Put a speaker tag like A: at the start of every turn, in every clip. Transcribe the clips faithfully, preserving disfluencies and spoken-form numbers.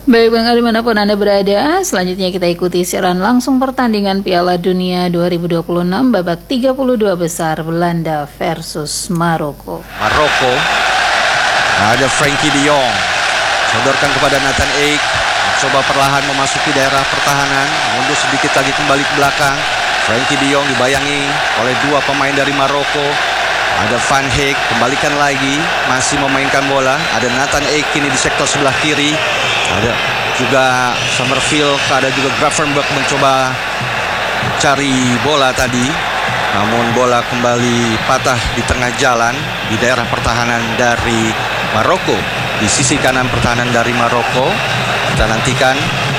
A: Baik Bang, dimanapun Anda berada, selanjutnya kita ikuti siaran langsung pertandingan Piala Dunia dua ribu dua puluh enam babak tiga puluh dua besar Belanda versus Maroko.
B: Maroko, ada Frankie de Jong, sodorkan kepada Nathan Ake, coba perlahan memasuki daerah pertahanan, mundur sedikit lagi kembali ke belakang. Frankie de Jong dibayangi oleh dua pemain dari Maroko. Ada Van Heek, kembalikan lagi, masih memainkan bola. Ada Nathan Ake kini di sektor sebelah kiri. Ada juga Summerfield, ada juga Gravenberch mencoba cari bola tadi. Namun bola kembali patah di tengah jalan di daerah pertahanan dari Maroko. Di sisi kanan pertahanan dari Maroko. Kita nantikan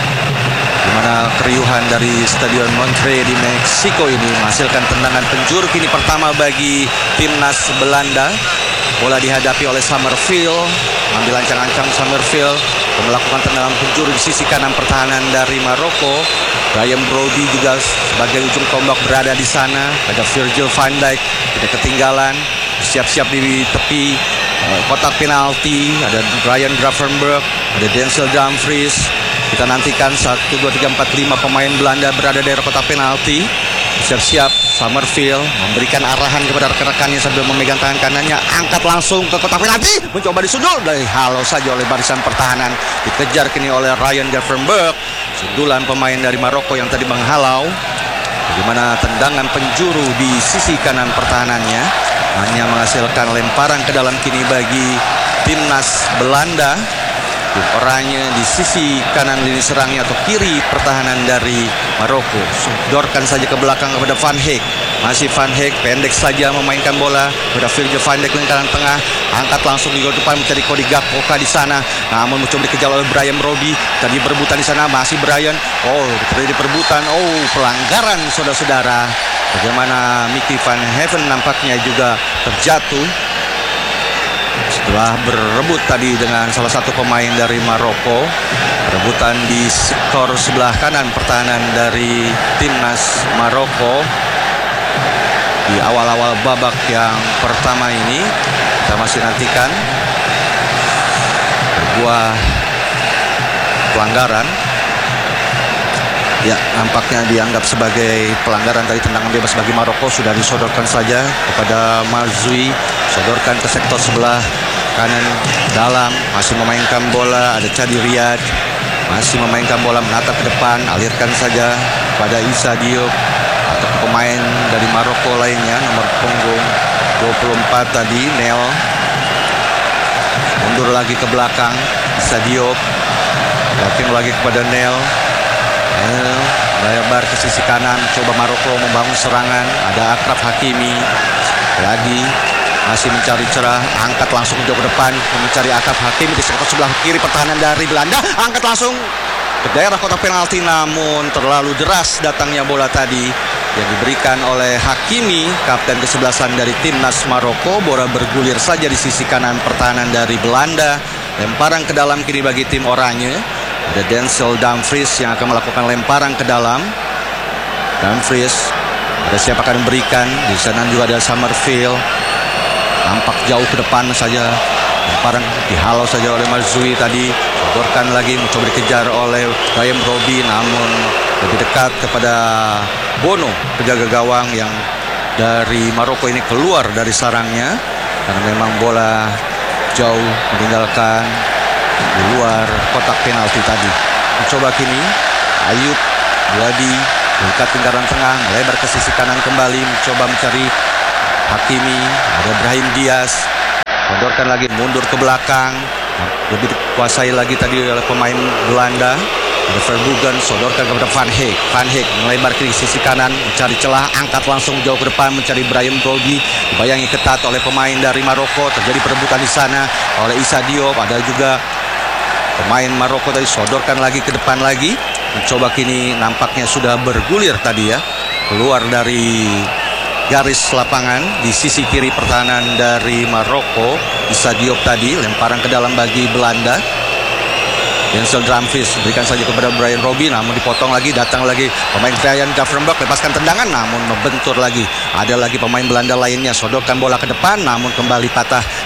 B: di mana keriuhan dari Stadion Montreux di Meksiko ini menghasilkan tendangan penjuru kini pertama bagi timnas Belanda. Bola dihadapi oleh Summerfield, ambil ancang-ancang Summerfield melakukan tendangan penjuru di sisi kanan pertahanan dari Maroko. Bryan Brody juga sebagai ujung tombak berada di sana. Ada Virgil van Dijk tidak ketinggalan, siap-siap di tepi uh, kotak penalti. Ada Ryan Gravenberch, ada Denzel Dumfries. Kita nantikan satu, dua, tiga, empat, lima pemain Belanda berada di daerah kotak penalti. Siap-siap Summerfield memberikan arahan kepada rekan-rekannya sambil memegang tangan kanannya. Angkat langsung ke kotak penalti, mencoba disundul, dari halau saja oleh barisan pertahanan. Dikejar kini oleh Ryan Gravenberch. Sundulan pemain dari Maroko yang tadi menghalau. Bagaimana tendangan penjuru di sisi kanan pertahanannya hanya menghasilkan lemparan ke dalam kini bagi timnas Belanda. Tim oranye di sisi kanan lini serangnya atau kiri pertahanan dari Maroko. Sodorkan saja ke belakang kepada Van Heek. Masih Van Heek pendek saja memainkan bola kepada Virgil van Dijk lingkaran tengah. Angkat langsung di gol depan mencari Cody Gakpo di sana. Namun mencoba dikejar oleh Bryan Brody. Tadi berebutan di sana masih Bryan. Oh, terjadi perebutan. Oh, pelanggaran saudara-saudara. Bagaimana Mickey van Heaven nampaknya juga terjatuh setelah berebut tadi dengan salah satu pemain dari Maroko. Perebutan di sektor sebelah kanan pertahanan dari timnas Maroko di awal-awal babak yang pertama ini. Kita masih nantikan sebuah pelanggaran. Ya, nampaknya dianggap sebagai pelanggaran tadi, tendangan bebas bagi Maroko. Sudah disodorkan saja kepada Mazrui. Sodorkan ke sektor sebelah kanan dalam. Masih memainkan bola. Ada Chadi Riyad. Masih memainkan bola, menatap ke depan. Alirkan saja pada Issa Diop atau pemain dari Maroko lainnya. Nomor punggung dua puluh empat tadi, Nel. Mundur lagi ke belakang. Issa Diop. Yakin lagi kepada Nel. Lebar ke sisi kanan, coba Maroko membangun serangan. Ada Achraf Hakimi lagi masih mencari cerah, angkat langsung jauh ke depan mencari Achraf Hakimi di sektor sebelah kiri pertahanan dari Belanda. Angkat langsung ke daerah kotak penalti, namun terlalu deras datangnya bola tadi yang diberikan oleh Hakimi, kapten kesebelasan dari timnas Maroko. Bola bergulir saja di sisi kanan pertahanan dari Belanda. Lemparan ke dalam kini bagi tim oranye. Ada Denzel Dumfries yang akan melakukan lemparan ke dalam. Dumfries, ada siapa akan memberikan? Di sana juga ada Summerfield. Nampak jauh ke depan saja. Lemparan dihalau saja oleh Mazrui tadi. Sodorkan lagi, mencoba dikejar oleh Bryan Brody, namun lebih dekat kepada Bono, penjaga gawang yang dari Maroko ini keluar dari sarangnya karena memang bola jauh meninggalkan di luar kotak penalti tadi. Mencoba kini Ayub Wadi dekat lingkaran tengah, melebar ke sisi kanan kembali, mencoba mencari Hakimi. Ada Brahim Diaz, sodorkan lagi, mundur ke belakang, lebih dikuasai lagi tadi oleh pemain Belanda. Ada Verbruggen, sodorkan kepada Van Heek. Van Heek melebar ke sisi kanan, mencari celah, angkat langsung jauh ke depan, mencari Bryan Brody. Dibayangi ketat oleh pemain dari Maroko. Terjadi perebutan di sana oleh Issa Diop. Ada juga pemain Maroko tadi, sodorkan lagi ke depan lagi. Mencoba kini nampaknya sudah bergulir tadi ya, keluar dari garis lapangan di sisi kiri pertahanan dari Maroko. Issa Diop tadi, lemparan ke dalam bagi Belanda. Denzel Dumfries berikan saja kepada Bryan Brody, namun dipotong lagi. Datang lagi pemain Ryan Gravenberch, lepaskan tendangan namun membentur lagi. Ada lagi pemain Belanda lainnya, sodorkan bola ke depan namun kembali patah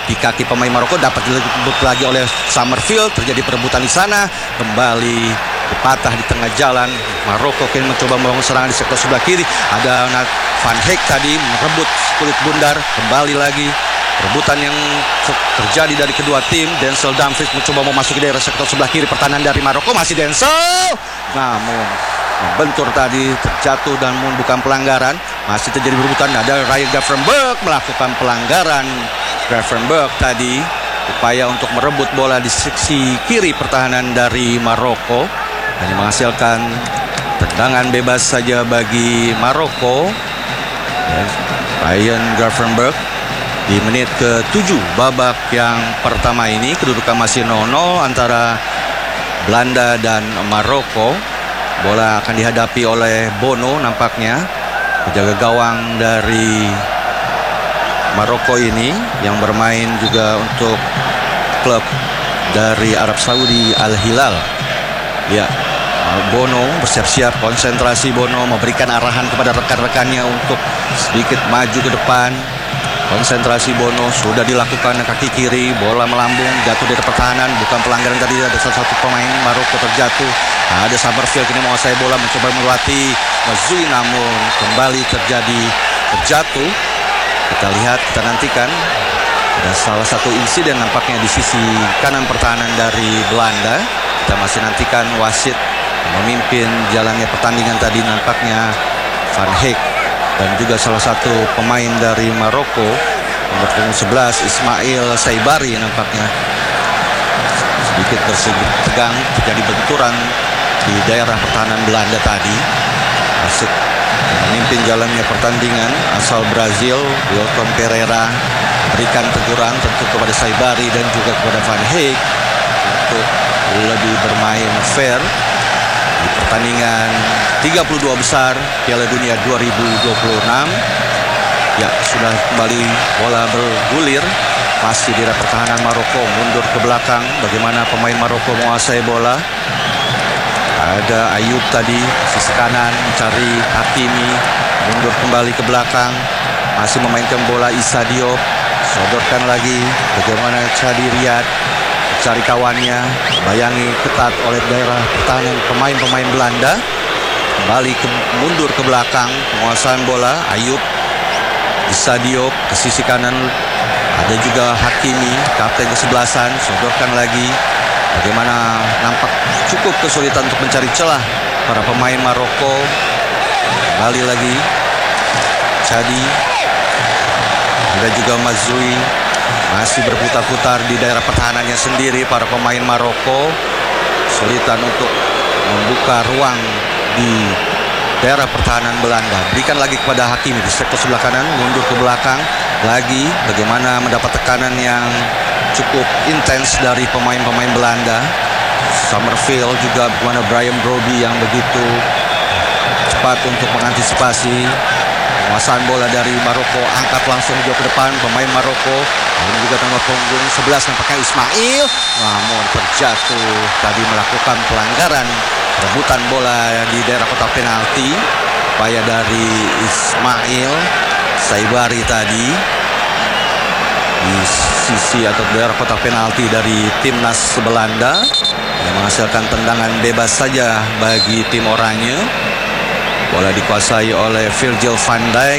B: di kaki pemain Maroko, dapat direbut lagi oleh Summerfield, terjadi perebutan di sana, kembali patah di tengah jalan. Maroko kini mencoba membangun serangan di sektor sebelah kiri. Ada Van Heek tadi merebut kulit bundar, kembali lagi rebutan yang terjadi dari kedua tim. Denzel Dumfries mencoba memasuki daerah sektor sebelah kiri pertahanan dari Maroko, masih Denzel, namun membentur tadi, terjatuh dan bukan pelanggaran. Masih terjadi rebutan, ada Ryan Gravenberch melakukan pelanggaran. Gravenberch tadi upaya untuk merebut bola di sisi kiri pertahanan dari Maroko, hanya menghasilkan tendangan bebas saja bagi Maroko. Ryan Gravenberch di menit ketujuh babak yang pertama ini. Kedudukan masih nol nol antara Belanda dan Maroko. Bola akan dihadapi oleh Bono nampaknya, penjaga gawang dari Maroko ini yang bermain juga untuk klub dari Arab Saudi Al Hilal. Ya, Bono bersiap-siap, konsentrasi Bono memberikan arahan kepada rekan-rekannya untuk sedikit maju ke depan. Konsentrasi Bono sudah dilakukan kaki kiri, bola melambung, jatuh dari pertahanan, bukan pelanggaran tadi. Ada salah satu pemain Maroko terjatuh. Nah, ada Summerfield ini menguasai bola, mencoba melewati Mazui, namun kembali terjadi terjatuh. Kita lihat, kita nantikan. Ada salah satu insiden nampaknya di sisi kanan pertahanan dari Belanda. Kita masih nantikan wasit memimpin jalannya pertandingan tadi, nampaknya Van Heek. Dan juga salah satu pemain dari Maroko, nomor punggung sebelas, Ismail Saibari, nampaknya sedikit bersegi tegang, terjadi benturan di daerah pertahanan Belanda tadi. Wasit memimpin jalannya pertandingan asal Brazil, Wilton Pereira, berikan teguran tentu kepada Saibari dan juga kepada Van Heek untuk lebih bermain fair di pertandingan tiga puluh dua besar Piala Dunia dua ribu dua puluh enam. Ya, sudah kembali bola bergulir, masih di daerah pertahanan Maroko, mundur ke belakang. Bagaimana pemain Maroko menguasai bola? Ada Ayub tadi sisi kanan mencari Hakimi, mundur kembali ke belakang, masih memainkan bola Issa Diop, sodorkan lagi. Bagaimana Chadi Riyad cari kawannya, bayangi ketat oleh daerah pertahanan pemain-pemain Belanda. Kembali ke, mundur ke belakang, penguasaan bola Ayub, Issa Diop ke sisi kanan. Ada juga Hakimi, kapten kesebelasan, sodorkan lagi. Bagaimana nampak cukup kesulitan untuk mencari celah para pemain Maroko. Kembali lagi Chadi, ada juga Mazrui, masih berputar-putar di daerah pertahanannya sendiri. Para pemain Maroko kesulitan untuk membuka ruang di daerah pertahanan Belanda. Berikan lagi kepada Hakimi di sektor sebelah kanan, mundur ke belakang lagi. Bagaimana mendapat tekanan yang cukup intens dari pemain-pemain Belanda. Summerfield juga, bagaimana Brian Brobby yang begitu cepat untuk mengantisipasi. Penguasaan bola dari Maroko, angkat langsung jauh ke depan pemain Maroko. Ini juga nomor punggung sebelas nampaknya Ismail, namun terjatuh tadi, melakukan pelanggaran rebutan bola di daerah kotak penalti. Upaya dari Ismail Saibari tadi di sisi atau daerah kotak penalti dari timnas Belanda yang menghasilkan tendangan bebas saja bagi tim oranye. Bola dikuasai oleh Virgil van Dijk,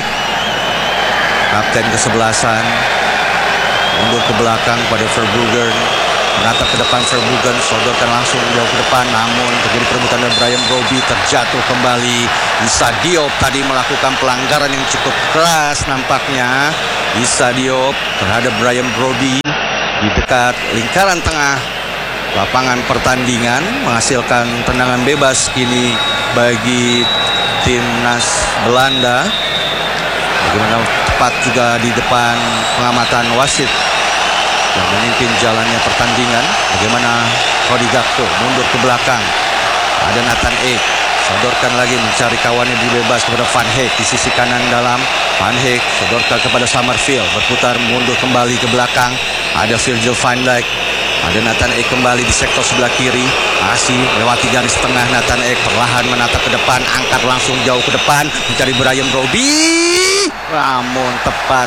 B: kapten kesebelasan, mundur ke belakang pada Verbruggen, menatap ke depan Verbruggen, sodorkan langsung jauh ke depan, namun terjadi perebutan dari Brian Brobby, terjatuh kembali. Issa Diop tadi melakukan pelanggaran yang cukup keras nampaknya. Issa Diop terhadap Brian Brobby di dekat lingkaran tengah lapangan pertandingan, menghasilkan tendangan bebas kini bagi timnas Belanda. Bagaimana tepat juga di depan pengamatan wasit yang memimpin jalannya pertandingan. Bagaimana Cody Gakpo mundur ke belakang, ada Nathan Ake, sodorkan lagi mencari kawannya dibebas kepada Van Heek di sisi kanan dalam. Van Heek sodorkan kepada Summerfield, berputar mundur kembali ke belakang, ada Virgil van Dijk, ada Nathan Ake kembali di sektor sebelah kiri, masih melewati garis tengah. Nathan Ake perlahan menatap ke depan, angkat langsung jauh ke depan, mencari Brian Brobby, namun tepat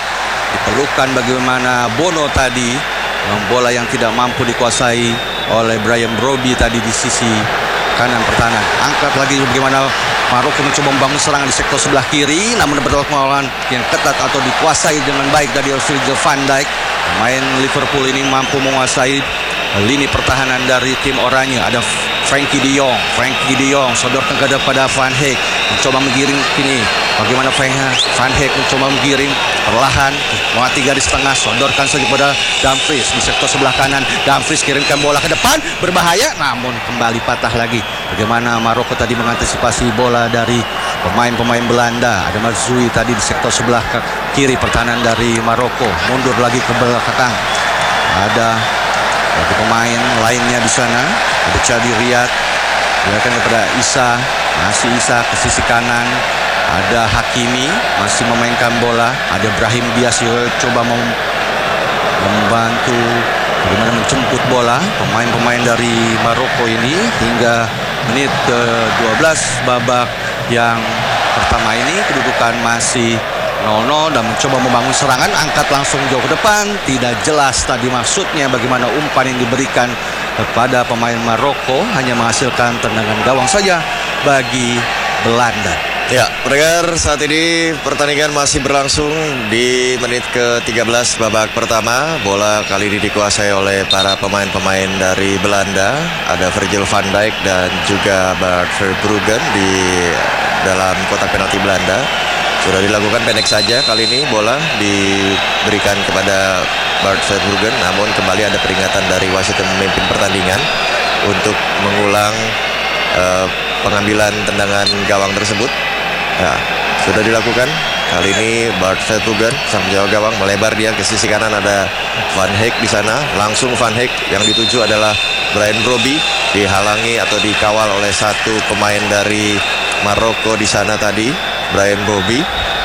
B: Diperlukan bagaimana Bono tadi, bola yang tidak mampu dikuasai oleh Bryan Brobbey tadi di sisi kanan pertahanan. Angkat lagi bagaimana Maroko mencoba membangun serangan di sektor sebelah kiri, namun bertolak melawan yang ketat atau dikuasai dengan baik dari Virgil van Dijk. Pemain Liverpool ini mampu menguasai lini pertahanan dari tim oranye. Ada Frenkie de Jong, Frenkie de Jong sodorkan kepada Van Dijk, mencoba menggiring kini. Bagaimana Van Dijk mencoba menggiring perlahan melewati garis tengah, sodorkan saja kepada Dumfries di sektor sebelah kanan. Dumfries kirimkan bola ke depan, berbahaya, namun kembali patah lagi. Bagaimana Maroko tadi mengantisipasi bola dari pemain-pemain Belanda. Ada Mazraoui tadi di sektor sebelah kiri pertahanan dari Maroko, mundur lagi ke belakang. Ada bagi pemain lainnya di sana, ada Chadi Riyad, berikan kepada Isa, masih Isa ke sisi kanan. Ada Hakimi masih memainkan bola. Ada Brahim Diaz coba mem membantu bagaimana menjemput bola pemain-pemain dari Maroko ini hingga menit ke dua belas babak yang pertama ini. Kedudukan masih nol nol dan mencoba membangun serangan, angkat langsung jauh ke depan. Tidak jelas tadi maksudnya bagaimana umpan yang diberikan kepada pemain Maroko, hanya menghasilkan tendangan gawang saja bagi Belanda.
C: Ya, pendengar, saat ini pertandingan masih berlangsung di menit ke tiga belas babak pertama. Bola kali ini dikuasai oleh para pemain-pemain dari Belanda. Ada Virgil van Dijk dan juga Bart Verbruggen di dalam kotak penalti Belanda. Sudah dilakukan pendek saja kali ini, bola diberikan kepada Bart Verbruggen, namun kembali ada peringatan dari wasit yang memimpin pertandingan untuk mengulang uh, pengambilan tendangan gawang tersebut. Ya, sudah dilakukan. Kali ini Bart Verbruggen sang penjaga gawang melebar dia ke sisi kanan, ada Van Dijk di sana. Langsung Van Dijk yang dituju adalah Bryan Brobbey, dihalangi atau dikawal oleh satu pemain dari Maroko di sana tadi. Bryan Brobbey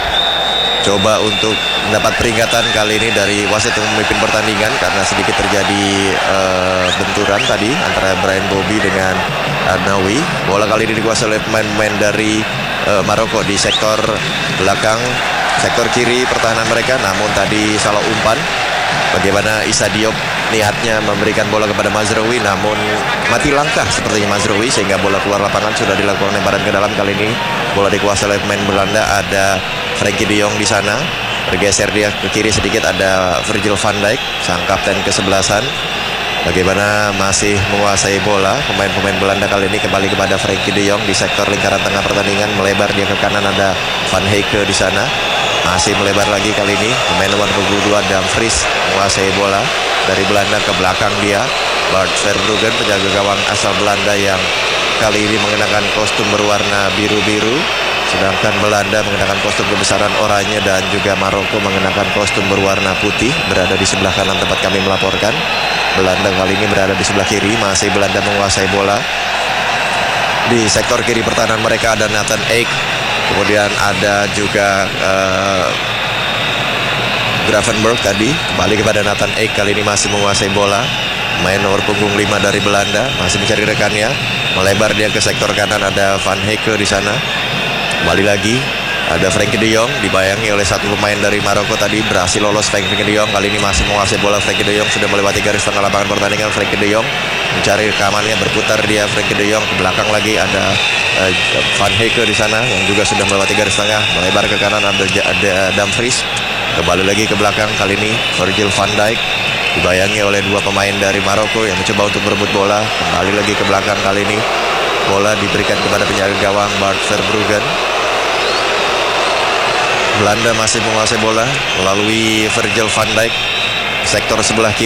C: coba untuk mendapat peringatan kali ini dari wasit yang memimpin pertandingan karena sedikit terjadi uh, benturan tadi antara Bryan Brobbey dengan Arnaoui. Bola kali ini dikuasai oleh pemain-pemain dari uh, Maroko di sektor belakang, sektor kiri pertahanan mereka, namun tadi salah umpan. Bagaimana Issa Diop niatnya memberikan bola kepada Mazraoui, namun mati langkah sepertinya Mazraoui sehingga bola keluar lapangan. Sudah dilakukan lemparan ke dalam. Kali ini bola dikuasai oleh pemain Belanda. Ada Frenkie de Jong di sana, bergeser dia ke kiri sedikit. Ada Virgil van Dijk, sang kapten kesebelasan. Bagaimana masih menguasai bola pemain-pemain Belanda kali ini. Kembali kepada Frenkie de Jong di sektor lingkaran tengah pertandingan, melebar dia ke kanan. Ada Van Dijk di sana, masih melebar lagi kali ini. Pemain nomor dua puluh dua Dumfries menguasai bola dari Belanda ke belakang dia. Bart Verbruggen, penjaga gawang asal Belanda yang kali ini mengenakan kostum berwarna biru-biru, sedangkan Belanda mengenakan kostum kebesaran oranye dan juga Maroko mengenakan kostum berwarna putih, berada di sebelah kanan tempat kami melaporkan. Belanda kali ini berada di sebelah kiri. Masih Belanda menguasai bola. Di sektor kiri pertahanan mereka ada Nathan Ake, kemudian ada juga uh, Gravenberch tadi. Kembali kepada Nathan Ake, kali ini masih menguasai bola. Main nomor punggung lima dari Belanda, masih mencari rekannya. Melebar dia ke sektor kanan, ada Van Dijk di sana. Kembali lagi ada Frenkie de Jong, dibayangi oleh satu pemain dari Maroko tadi. Berhasil lolos Frenkie de Jong, kali ini masih menguasai bola. Frenkie de Jong sudah melewati garis tengah lapangan pertandingan. Frenkie de Jong mencari rekamannya, berputar dia Frenkie de Jong ke belakang lagi. Ada uh, Van Dijk di sana yang juga sudah melewati garis tengah. Melebar ke kanan, ada, ada Dumfries. Kembali lagi ke belakang, kali ini Virgil van Dijk dibayangi oleh dua pemain dari Maroko yang mencoba untuk berebut bola. Kembali lagi ke belakang, kali ini bola diberikan kepada penjaga gawang Bart Verbruggen. Belanda masih menguasai bola melalui Virgil van Dijk sektor sebelah kiri.